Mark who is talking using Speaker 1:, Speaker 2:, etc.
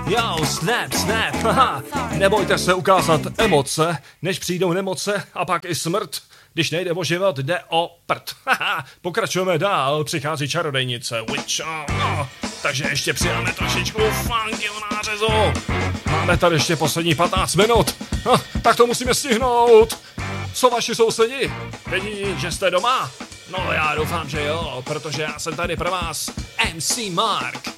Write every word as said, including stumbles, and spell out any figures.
Speaker 1: Jo, snap, snap, haha. Nebojte se ukázat emoce, než přijdou nemoce a pak i smrt. Když nejde o život, jde o prd. Haha. Pokračujeme dál, přichází čarodejnice, witch, oh, oh. Takže ještě přidáme trošičku funky nářezu. Máme tady ještě poslední patnáct minut. No, tak to musíme stihnout. Co vaši sousedi? Vědí, že jste doma? No já doufám, že jo, protože já jsem tady pro vás em cé Mark.